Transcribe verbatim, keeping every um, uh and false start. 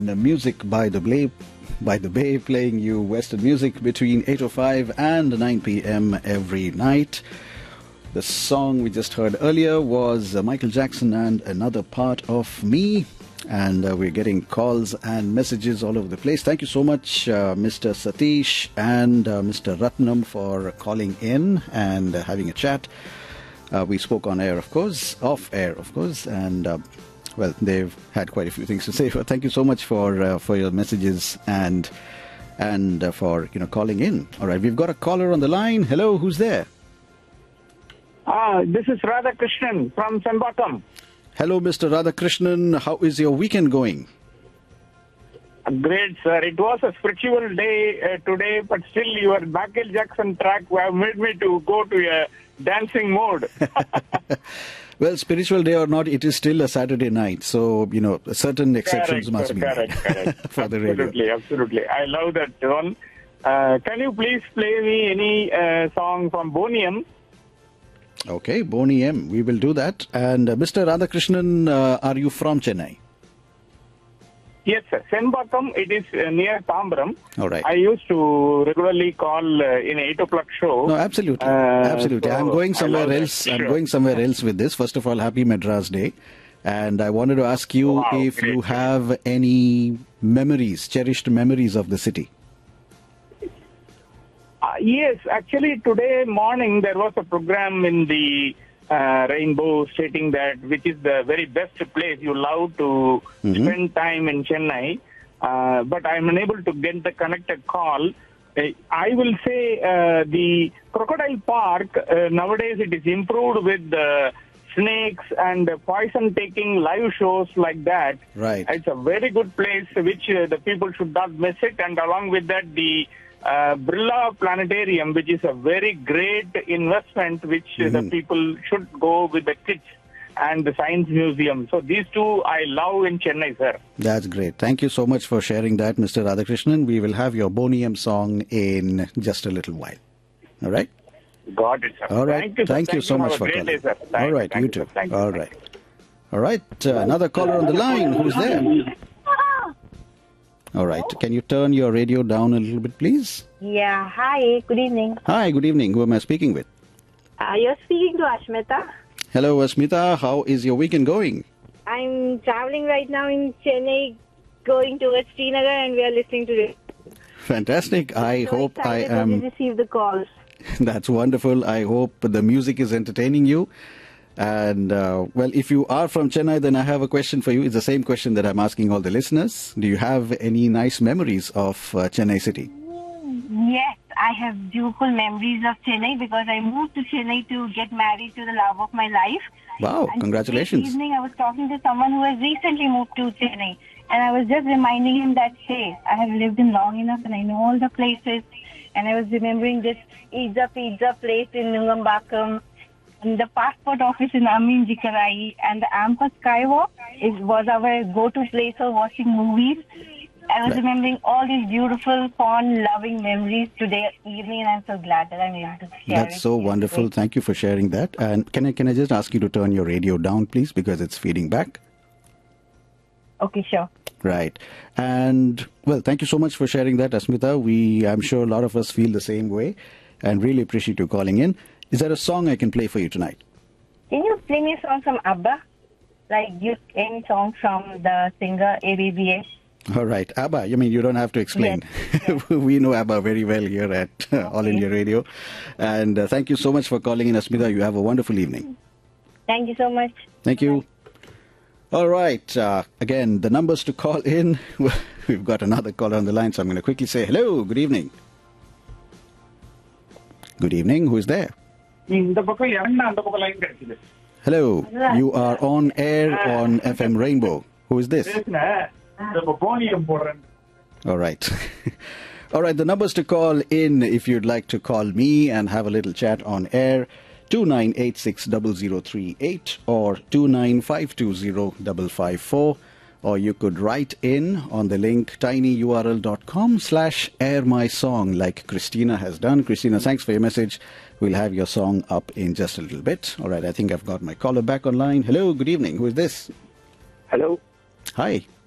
The music by the Bay, by the Bay, playing you Western music between eight oh five and nine p.m. every night. The song we just heard earlier was uh, Michael Jackson and Another Part of Me. And uh, we're getting calls and messages all over the place. Thank you so much, uh, Mister Satish and uh, Mister Ratnam, for calling in and uh, having a chat. Uh, we spoke on air, of course, off air, of course, and uh, well, they've had quite a few things to say. But thank you so much for uh, for your messages and and uh, for you know calling in. All right, we've got a caller on the line. Hello, who's there? Ah, this is Radhakrishnan from Sembakam. Hello, Mister Radhakrishnan. How is your weekend going? Great, sir. It was a spiritual day uh, today, but still your Michael Jackson track have made me to go to a dancing mode. Well, spiritual day or not, it is still a Saturday night. So, you know, certain exceptions correct, must sir, be correct, made correct. for the radio. Absolutely, absolutely. I love that one. Uh, can you please play me any uh, song from Bonium? Okay, Boney M. We will do that. And uh, Mister Radhakrishnan, uh, are you from Chennai? Yes, sir. Sembakam, it is uh, near Tambaram. All right. I used to regularly call uh, in eight o'clock show. No, absolutely. Uh, absolutely. so I'm going I somewhere love else. that. I'm Sure. going somewhere else with this. First of all, happy Madras Day. And I wanted to ask you Wow, if great, you great. have any memories, cherished memories of the city. Uh, yes, actually today morning there was a program in the uh, Rainbow stating that which is the very best place you love to Mhm. spend time in Chennai. Uh, but I'm unable to get the connected call. Uh, I will say uh, the Crocodile Park, uh, nowadays it is improved with uh, snakes and poison taking live shows like that. Right. It's a very good place which uh, the people should not miss it. And along with that, the uh, Birla Planetarium, which is a very great investment which uh, the Mhm. people should go with the kids, and the Science Museum. So these two I love in Chennai, sir. That's great. Thank you so much for sharing that, Mister Radhakrishnan. We will have your Boney M song in just a little while. All right? Got it, sir. All right. Thank you, sir. Thank you so Have much a for great calling. day, sir. Thank All right, thank you too. sir. Thank you. All right. All right. Uh, another caller on the line. Who's there? All right. Can you turn your radio down a little bit, please? Yeah, hi, good evening. Hi, good evening. Who am I speaking with? Uh, you're speaking to Ashmita. Hello, Asmita. How is your weekend going? I'm traveling right now in Chennai, going towards Srinagar, and we are listening to it. Fantastic. I So hope I excited that we am. receive the calls. That's wonderful. I hope the music is entertaining you. And, uh, well, if you are from Chennai, then I have a question for you. It's the same question that I'm asking all the listeners. Do you have any nice memories of uh, Chennai city? Yes, I have beautiful memories of Chennai because I moved to Chennai to get married to the love of my life. Wow, And congratulations. This evening I was talking to someone who has recently moved to Chennai, and I was just reminding him that, hey, I have lived in long enough and I know all the places. And I was remembering this Pizza Pizza place in Nungambakam, and the passport office in Amin Jikarai, and the Ampa Skywalk is, was our go-to place for watching movies. I was Right. remembering all these beautiful, fond, loving memories today evening, and I'm so glad that I'm able to share it. That's so wonderful. Thank you for sharing that. And can I can I just ask you to turn your radio down, please, because it's feeding back? Okay, sure. Right. And, well, thank you so much for sharing that, Asmita. We, I'm sure a lot of us feel the same way and really appreciate you calling in. Is there a song I can play for you tonight? Can you play me a song from ABBA? Like you, any song from the singer A B B A? All right. ABBA, I mean, you don't have to explain. We know ABBA very well here at uh, All India Radio. And uh, thank you so much for calling in, Asmita. You have a wonderful evening. Thank you so much. Thank you. All right. Uh, again, the numbers to call in. We've got another caller on the line, so I'm going to quickly say hello. Good evening. Good evening. Who is there? இந்த பக்கம் இறங்கினா அந்த பக்கம் line கிடைக்குது. Hello. You are on air on F M Rainbow. Who is this? பேசுனேன். இந்த போனியம் போடுறேன். All right. All right. The numbers to call in if you'd like to call me and have a little chat on air. two nine eight six zero zero three eight or two nine five two zero five five four, or you could write in on the link tinyurl.com slash air my song like Christina has done. Christina, thanks for your message. We'll have your song up in just a little bit. All right, I think I've got my caller back online. Hello, good evening. Who is this? Hello. Hi.